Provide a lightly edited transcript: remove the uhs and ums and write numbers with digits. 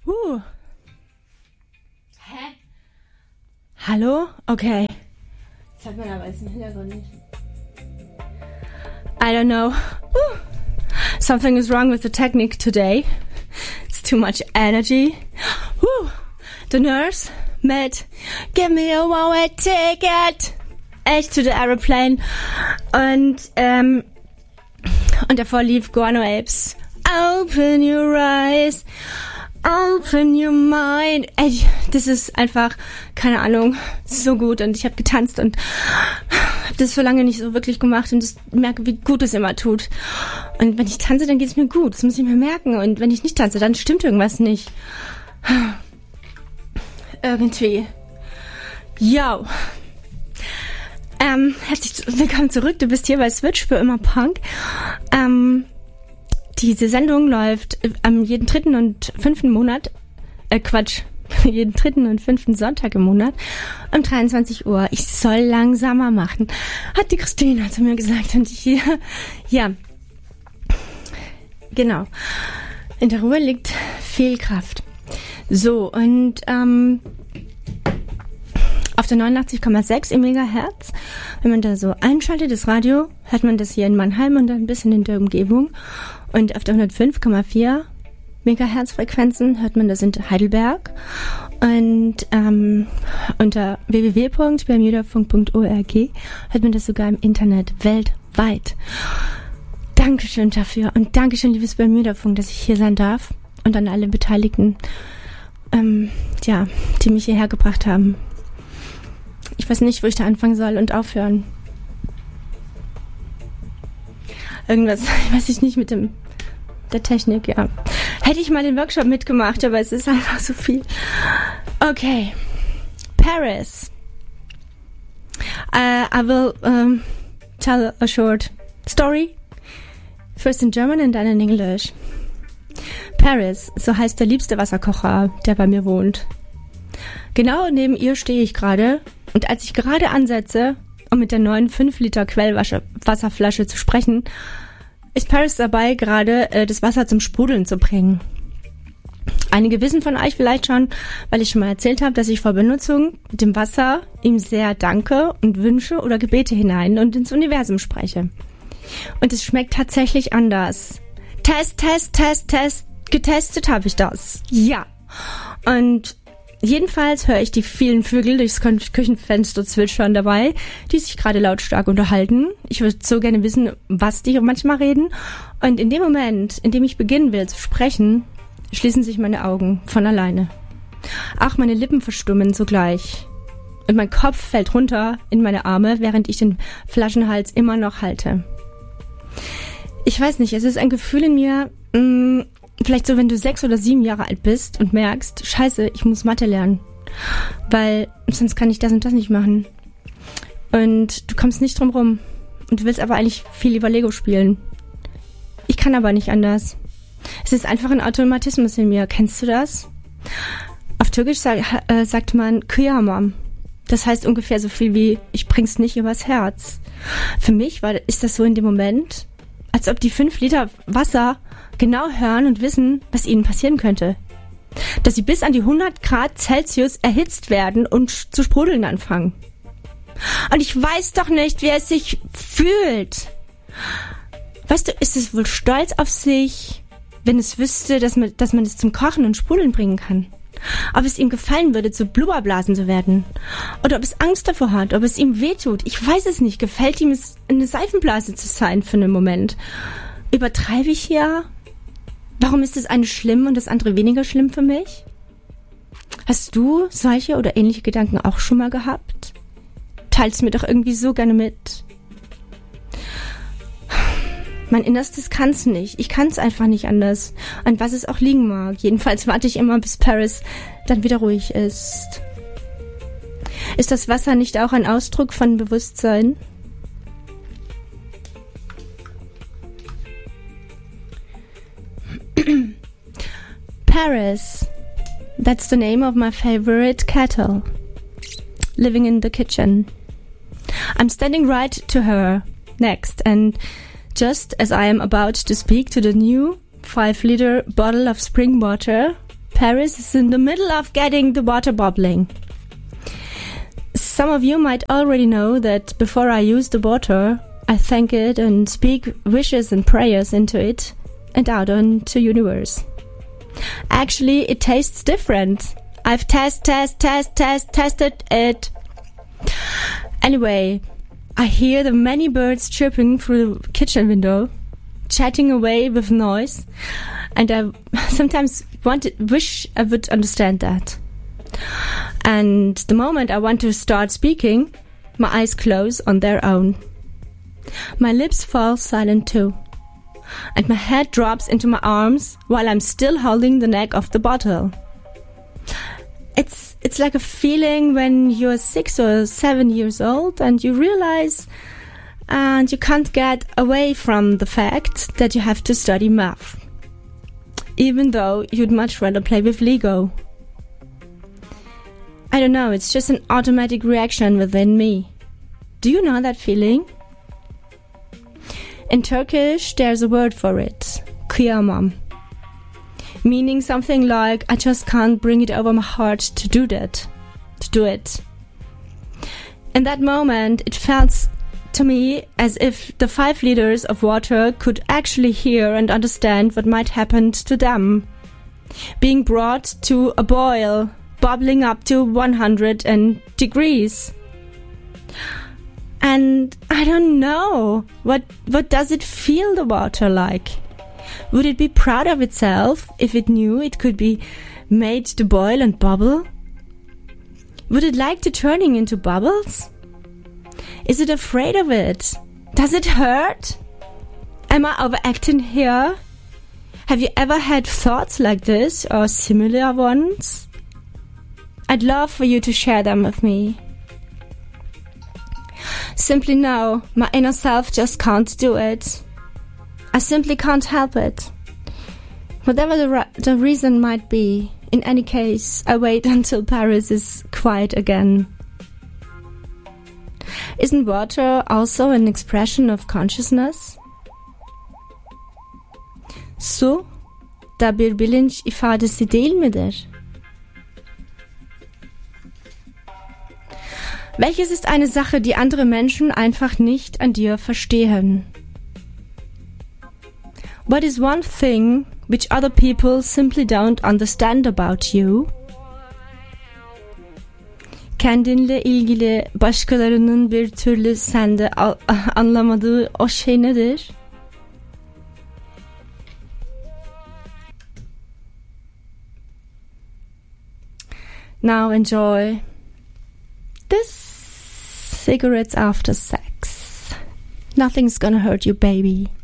Hä? Hallo? Okay. Das hat man aber jetzt im Hintergrund nicht. I don't know. Something is wrong with the technique today. It's too much energy. The nurse, Matt, give me a one-way ticket. Echt to the aeroplane. Und davor lief Guano Apes. Open your eyes. Open your mind. Ey, das ist einfach, keine Ahnung, so gut. Und ich habe getanzt und habe das so lange nicht so wirklich gemacht und ich merke, wie gut es immer tut. Und wenn ich tanze, dann geht es mir gut. Das muss ich mir merken. Und wenn ich nicht tanze, dann stimmt irgendwas nicht. Irgendwie. Yo. Herzlich willkommen zurück. Du bist hier bei Switch für immer Punk. Diese Sendung läuft am jeden dritten und fünften Monat, jeden dritten und fünften Sonntag im Monat um 23 Uhr. Ich soll langsamer machen, hat die Christine zu mir gesagt. Und ich, ja, genau. In der Ruhe liegt viel Kraft. So, und auf der 89,6 im Megahertz, wenn man da so einschaltet, das Radio, hört man das hier in Mannheim und ein bisschen in der Umgebung. Und auf der 105,4 Megahertz Frequenzen hört man das in Heidelberg. Und unter www.bermudafunk.org hört man das sogar im Internet weltweit. Dankeschön dafür und Dankeschön, liebes Bermudafunk, dass ich hier sein darf. Und an alle Beteiligten, die mich hierher gebracht haben. Ich weiß nicht, wo ich da anfangen soll und aufhören. Irgendwas, weiß ich nicht, mit der Technik, ja. Hätte ich mal den Workshop mitgemacht, aber es ist einfach so viel. Okay. Paris. I will tell a short story. First in German and then in English. Paris, so heißt der liebste Wasserkocher, der bei mir wohnt. Genau neben ihr stehe ich gerade und als ich gerade ansetze, um mit der neuen 5-Liter Quellwasserflasche zu sprechen, ist Paris dabei, gerade das Wasser zum Sprudeln zu bringen. Einige wissen von euch vielleicht schon, weil ich schon mal erzählt habe, dass ich vor Benutzung mit dem Wasser ihm sehr danke und Wünsche oder Gebete hinein und ins Universum spreche. Und es schmeckt tatsächlich anders. Test. Getestet habe ich das. Ja. Und jedenfalls höre ich die vielen Vögel durchs Küchenfenster zwitschern dabei, die sich gerade lautstark unterhalten. Ich würde so gerne wissen, was die manchmal reden. Und in dem Moment, in dem ich beginnen will zu sprechen, schließen sich meine Augen von alleine. Auch meine Lippen verstummen sogleich. Und mein Kopf fällt runter in meine Arme, während ich den Flaschenhals immer noch halte. Ich weiß nicht, es ist ein Gefühl in mir, vielleicht so, wenn du 6 oder 7 Jahre alt bist und merkst, scheiße, ich muss Mathe lernen, weil sonst kann ich das und das nicht machen. Und du kommst nicht drum rum. Und du willst aber eigentlich viel lieber Lego spielen. Ich kann aber nicht anders. Es ist einfach ein Automatismus in mir. Kennst du das? Auf Türkisch sagt man Kıyamam. Das heißt ungefähr so viel wie, ich bring's nicht übers Herz. Für mich ist das so in dem Moment, als ob die 5 Liter Wasser genau hören und wissen, was ihnen passieren könnte. Dass sie bis an die 100 Grad Celsius erhitzt werden und zu sprudeln anfangen. Und ich weiß doch nicht, wie es sich fühlt. Weißt du, ist es wohl stolz auf sich, wenn es wüsste, dass man es zum Kochen und Sprudeln bringen kann? Ob es ihm gefallen würde, zu Blubberblasen zu werden? Oder ob es Angst davor hat, ob es ihm wehtut? Ich weiß es nicht. Gefällt ihm es, eine Seifenblase zu sein für einen Moment? Übertreibe ich hier? Warum ist das eine schlimm und das andere weniger schlimm für mich? Hast du solche oder ähnliche Gedanken auch schon mal gehabt? Teil's mir doch irgendwie so gerne mit. Mein Innerstes kann's nicht. Ich kann's einfach nicht anders. An was es auch liegen mag. Jedenfalls warte ich immer, bis Paris dann wieder ruhig ist. Ist das Wasser nicht auch ein Ausdruck von Bewusstsein? Paris. That's the name of my favorite kettle. Living in the kitchen. I'm standing right to her next, and just as I am about to speak to the new 5-liter bottle of spring water, Paris is in the middle of getting the water bubbling. Some of you might already know that before I use the water, I thank it and speak wishes and prayers into it and out into universe. Actually, it tastes different. I've tested it. Anyway, I hear the many birds chirping through the kitchen window, chatting away with noise, and I sometimes wish I would understand that. And the moment I want to start speaking, my eyes close on their own. My lips fall silent too, and my head drops into my arms while I'm still holding the neck of the bottle. It's like a feeling when you're 6 or 7 years old and you realize and you can't get away from the fact that you have to study math, even though you'd much rather play with Lego. I don't know, it's just an automatic reaction within me. Do you know that feeling? In Turkish, there's a word for it, kıyamam, meaning something like, I just can't bring it over my heart to do it. In that moment, it felt to me as if the 5 liters of water could actually hear and understand what might happen to them, being brought to a boil, bubbling up to 100 degrees. And I don't know, what does it feel, the water, like? Would it be proud of itself if it knew it could be made to boil and bubble? Would it like to turning into bubbles? Is it afraid of it? Does it hurt? Am I overacting here? Have you ever had thoughts like this or similar ones? I'd love for you to share them with me. Simply no, my inner self just can't do it. I simply can't help it. Whatever the reason might be, in any case, I wait until Paris is quiet again. Isn't water also an expression of consciousness? Su da bir bilinç ifadesi değil midir? Welches ist eine Sache, die andere Menschen einfach nicht an dir verstehen? What is one thing which other people simply don't understand about you? Kendinle ilgili başkalarının bir türlü sende anlamadığı o şey nedir? Now enjoy this cigarettes after sex. Nothing's gonna hurt you, baby.